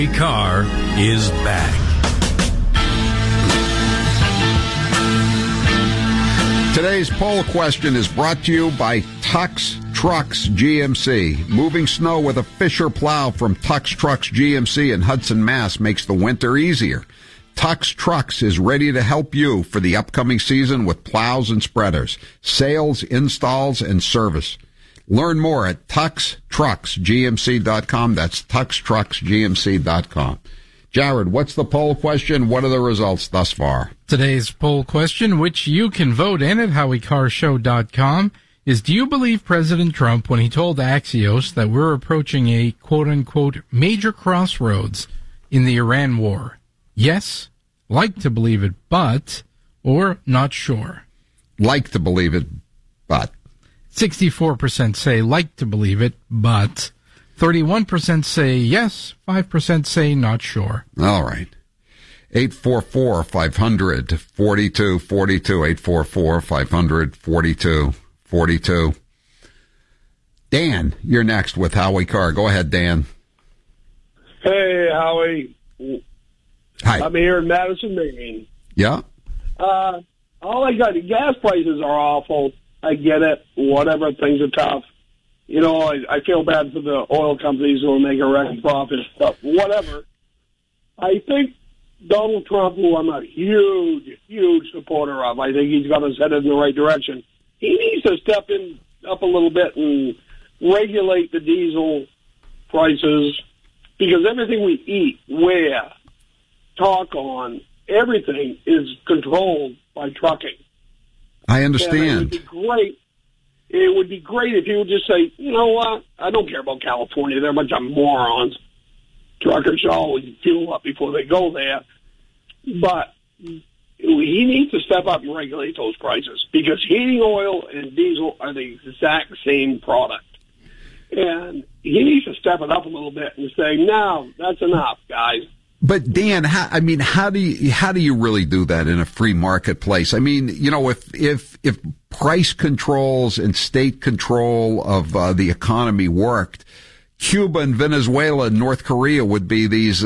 Car is back. Today's poll question is brought to you by Tux Trucks GMC. Moving snow with a Fisher plow from Tux Trucks GMC in Hudson, Mass. makes the winter easier. Tux Trucks is ready to help you for the upcoming season with plows and spreaders, sales, installs, and service. Learn more at TuxTrucksGMC.com. That's TuxTrucksGMC.com. Jared, what's the poll question? What are the results thus far? Today's poll question, which you can vote in at HowieCarShow.com, is do you believe President Trump when he told Axios that we're approaching a quote-unquote major crossroads in the Iran war? Yes, like to believe it, but, or not sure? Like to believe it, but. 64% say like to believe it, but 31% say yes, 5% say not sure. All right. 844-500-4242, 844-500-4242. Dan, you're next with Howie Carr. Go ahead, Dan. Hey, Howie. Hi. I'm here in Madison, Maine. Yeah? All I got, the gas prices are awful. I get it. Whatever, things are tough. You know, I feel bad for the oil companies who are making record profits, but whatever. I think Donald Trump, who I'm a huge, huge supporter of, I think he's got us headed in the right direction. He needs to step in up a little bit and regulate the diesel prices, because everything we eat, wear, talk on, everything is controlled by trucking. I understand. It would be great if he would just say, you know what, I don't care about California. They're a bunch of morons. Truckers should always fuel up before they go there. But he needs to step up and regulate those prices, because heating oil and diesel are the exact same product. And he needs to step it up a little bit and say, no, that's enough, guys. But Dan, how do you really do that in a free marketplace? I mean, you know, if price controls and state control of the economy worked, Cuba and Venezuela and North Korea would be these,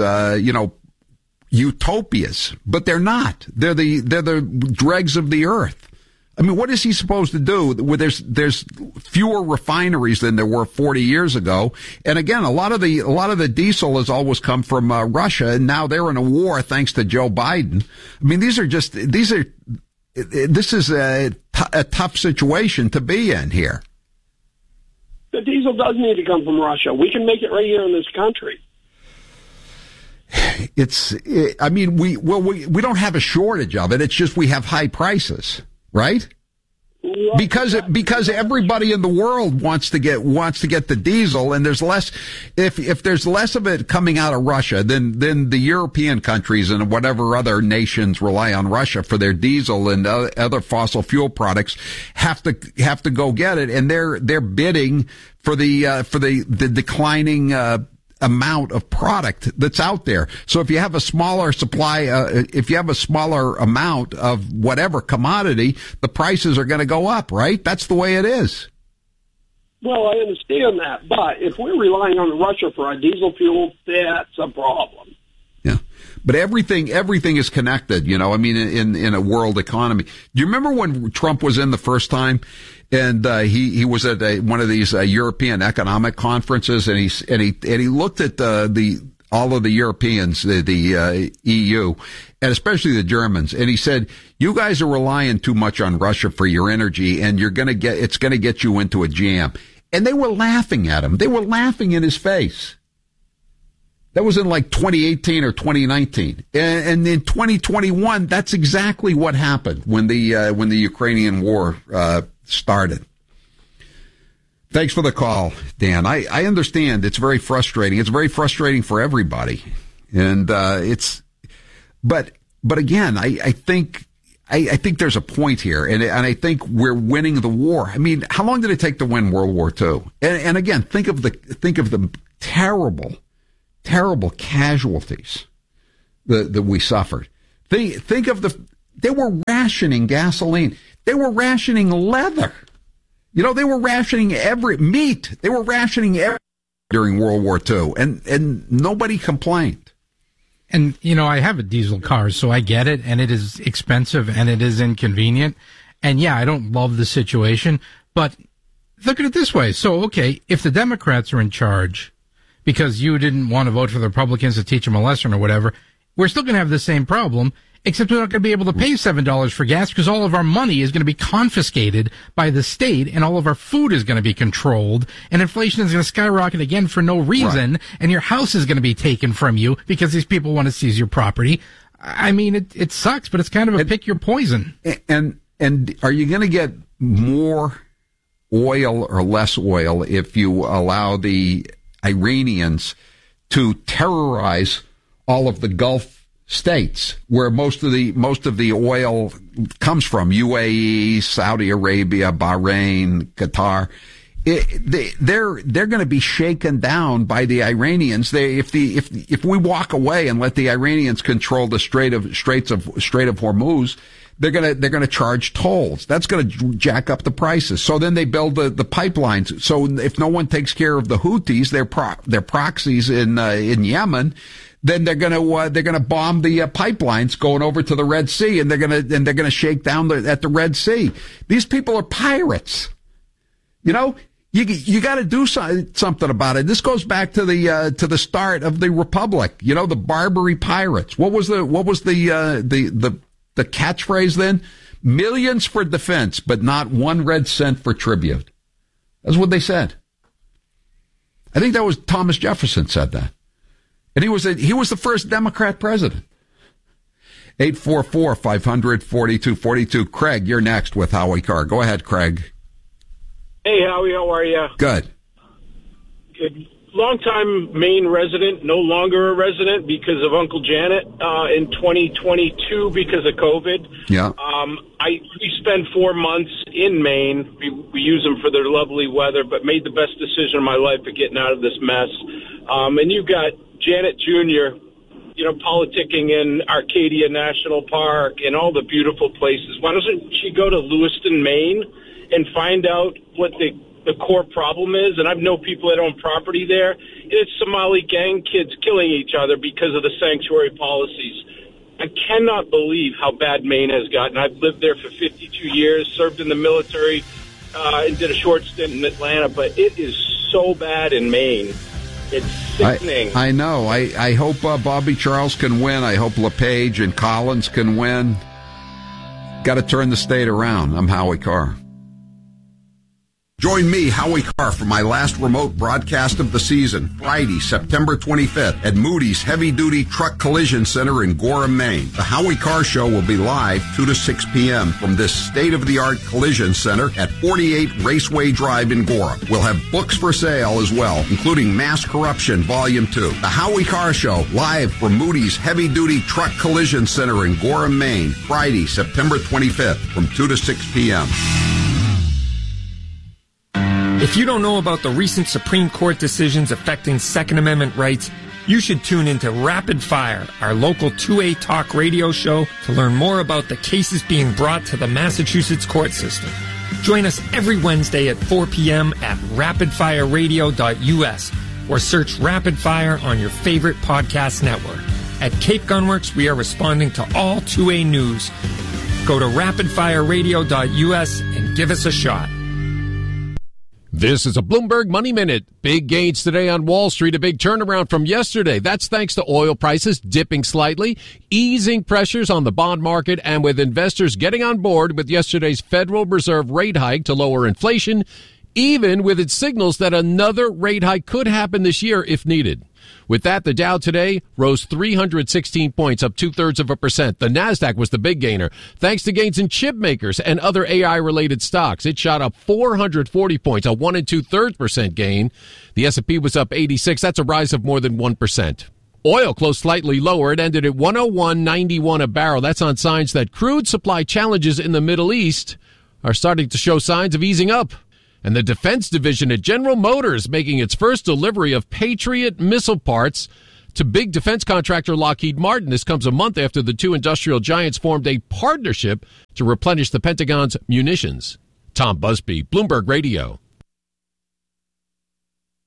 utopias. But they're not. They're the dregs of the earth. I mean, what is he supposed to do? Where there's fewer refineries than there were 40 years ago, and again, a lot of the diesel has always come from Russia, and now they're in a war thanks to Joe Biden. I mean, this is a tough situation to be in here. The diesel does need to come from Russia. We can make it right here in this country. We don't have a shortage of it. It's just we have high prices. Right? Because everybody in the world wants to get the diesel, and there's less, if there's less of it coming out of Russia, then the European countries and whatever other nations rely on Russia for their diesel and other fossil fuel products have to go get it, and they're bidding for the declining amount of product that's out there. So if you have a smaller supply, if you have a smaller amount of whatever commodity, the prices are going to go up, right? That's the way it is. Well, I understand that, but if we're relying on Russia for our diesel fuel, that's a problem. Yeah. But everything is connected, you know, I mean, in a world economy. Do you remember when Trump was in the first time? And he was at one of these European economic conferences, and he looked at all of the Europeans, the EU, and especially the Germans, and he said, "You guys are relying too much on Russia for your energy, and it's going to get you into a jam." And they were laughing at him. They were laughing in his face. That was in like 2018 or 2019, and in 2021, that's exactly what happened when the Ukrainian war started. Thanks for the call, Dan. I understand it's very frustrating. It's very frustrating for everybody, and but again, I think there's a point here, and I think we're winning the war. I mean, how long did it take to win World War II? And again, think of the terrible casualties that we suffered. Think of they were rationing gasoline. They were rationing leather. You know, they were rationing meat. They were rationing everything during World War II, and nobody complained. And, I have a diesel car, so I get it, and it is expensive, and it is inconvenient. And, yeah, I don't love the situation, but look at it this way. So, okay, if the Democrats are in charge because you didn't want to vote for the Republicans to teach them a lesson or whatever, we're still going to have the same problem, except we're not going to be able to pay $7 for gas because all of our money is going to be confiscated by the state and all of our food is going to be controlled and inflation is going to skyrocket again for no reason, right, and your house is going to be taken from you because these people want to seize your property. I mean, it sucks, but it's kind of a pick your poison. And are you going to get more oil or less oil if you allow the Iranians to terrorize all of the Gulf states where most of the oil comes from? UAE, Saudi Arabia, Bahrain, Qatar. They're going to be shaken down by the Iranians. If we walk away and let the Iranians control the Strait of Hormuz, they're going to charge tolls. That's going to jack up the prices. So then they build the pipelines. So if no one takes care of the Houthis, their proxies in Yemen, then they're going to bomb the pipelines going over to the Red Sea, and they're going to shake down at the Red Sea. These people are pirates. You got to do something about it. This goes back to the start of the Republic. The Barbary pirates. What was the catchphrase then? Millions for defense, but not 1 red cent for tribute. That's what they said. I think that was Thomas Jefferson said that. And he was the first Democrat president. 844-500-4242. Craig, you're next with Howie Carr. Go ahead, Craig. Hey, Howie, how are you? Good. Good. Longtime Maine resident, no longer a resident because of Uncle Janet in 2022 because of COVID. Yeah. We spent 4 months in Maine. We use them for their lovely weather, but made the best decision of my life of getting out of this mess. And you got Janet Jr., politicking in Arcadia National Park and all the beautiful places. Why doesn't she go to Lewiston, Maine, and find out what the core problem is? And I've known people that own property there. It's Somali gang kids killing each other because of the sanctuary policies. I cannot believe how bad Maine has gotten. I've lived there for 52 years, served in the military, and did a short stint in Atlanta, but it is so bad in Maine. It's sickening. I know. I hope Bobby Charles can win. I hope LePage and Collins can win. Got to turn the state around. I'm Howie Carr. Join me, Howie Carr, for my last remote broadcast of the season, Friday, September 25th, at Moody's Heavy Duty Truck Collision Center in Gorham, Maine. The Howie Carr Show will be live 2 to 6 p.m. from this state-of-the-art collision center at 48 Raceway Drive in Gorham. We'll have books for sale as well, including Mass Corruption Volume 2. The Howie Carr Show, live from Moody's Heavy Duty Truck Collision Center in Gorham, Maine, Friday, September 25th, from 2 to 6 p.m. If you don't know about the recent Supreme Court decisions affecting Second Amendment rights, you should tune into Rapid Fire, our local 2A talk radio show, to learn more about the cases being brought to the Massachusetts court system. Join us every Wednesday at 4 p.m. at rapidfireradio.us or search Rapid Fire on your favorite podcast network. At Cape Gunworks, we are responding to all 2A news. Go to rapidfireradio.us and give us a shot. This is a Bloomberg Money Minute. Big gains today on Wall Street, a big turnaround from yesterday. That's thanks to oil prices dipping slightly, easing pressures on the bond market, and with investors getting on board with yesterday's Federal Reserve rate hike to lower inflation, even with its signals that another rate hike could happen this year if needed. With that, the Dow today rose 316 points, up 0.2%. The Nasdaq was the big gainer, thanks to gains in chip makers and other AI-related stocks. It shot up 440 points, a 1 2/3% gain. The S&P was up 86. That's a rise of more than 1%. Oil closed slightly lower. It ended at $101.91 a barrel. That's on signs that crude supply challenges in the Middle East are starting to show signs of easing up. And the defense division at General Motors making its first delivery of Patriot missile parts to big defense contractor Lockheed Martin. This comes a month after the two industrial giants formed a partnership to replenish the Pentagon's munitions. Tom Busby, Bloomberg Radio.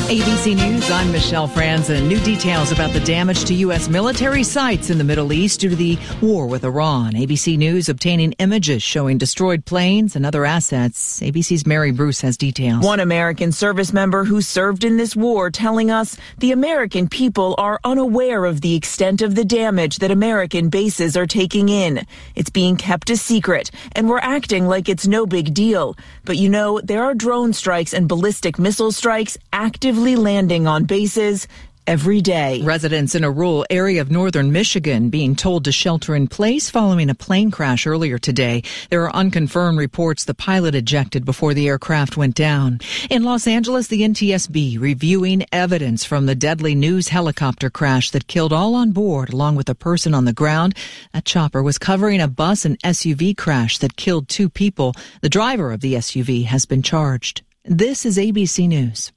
ABC News, I'm Michelle Franzen. New details about the damage to U.S. military sites in the Middle East due to the war with Iran. ABC News obtaining images showing destroyed planes and other assets. ABC's Mary Bruce has details. One American service member who served in this war telling us the American people are unaware of the extent of the damage that American bases are taking in. It's being kept a secret, and we're acting like it's no big deal. But you know, there are drone strikes and ballistic missile strikes actively landing on bases every day. Residents in a rural area of northern Michigan being told to shelter in place following a plane crash earlier today. There are unconfirmed reports the pilot ejected before the aircraft went down. In Los Angeles, the NTSB reviewing evidence from the deadly News helicopter crash that killed all on board along with a person on the ground. That chopper was covering a bus and SUV crash that killed 2 people. The driver of the SUV has been charged. This is ABC News.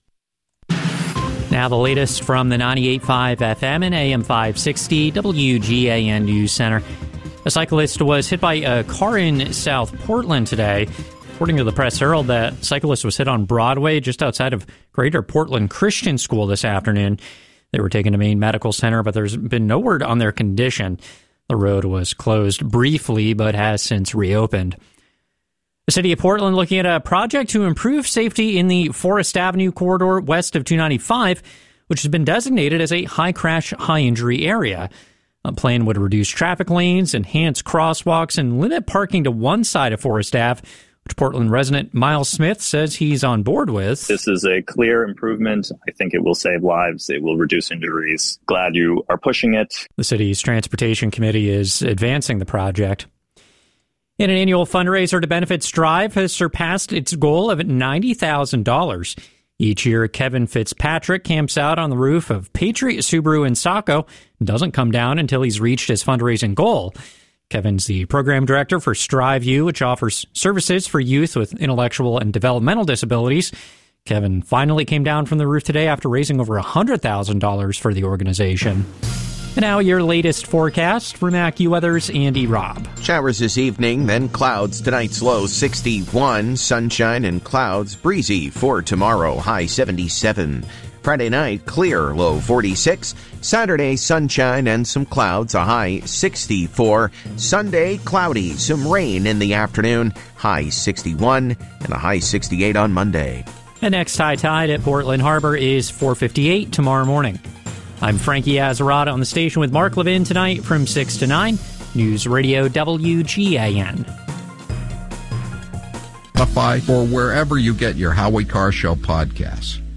Now the latest from the 98.5 FM and AM 560 WGAN News Center. A cyclist was hit by a car in South Portland today. According to the Press-Herald, the cyclist was hit on Broadway just outside of Greater Portland Christian School this afternoon. They were taken to Maine Medical Center, but there's been no word on their condition. The road was closed briefly, but has since reopened. The city of Portland looking at a project to improve safety in the Forest Avenue corridor west of 295, which has been designated as a high crash, high injury area. A plan would reduce traffic lanes, enhance crosswalks, and limit parking to one side of Forest Ave, which Portland resident Miles Smith says he's on board with. This is a clear improvement. I think it will save lives. It will reduce injuries. Glad you are pushing it. The city's transportation committee is advancing the project. And an annual fundraiser to benefit Strive has surpassed its goal of $90,000. Each year, Kevin Fitzpatrick camps out on the roof of Patriot Subaru in Saco and doesn't come down until he's reached his fundraising goal. Kevin's the program director for Strive U, which offers services for youth with intellectual and developmental disabilities. Kevin finally came down from the roof today after raising over $100,000 for the organization. And now your latest forecast from AccuWeather's Andy Robb. Showers this evening, then clouds. Tonight's low 61, sunshine and clouds, breezy for tomorrow, high 77. Friday night, clear, low 46. Saturday, sunshine and some clouds, a high 64. Sunday, cloudy, some rain in the afternoon, high 61, and a high 68 on Monday. The next high tide at Portland Harbor is 4:58 tomorrow morning. I'm Frankie Azarada on the station with Mark Levin tonight from 6 to 9. News Radio WGAN. Spotify or wherever you get your Howie Carr Show podcasts.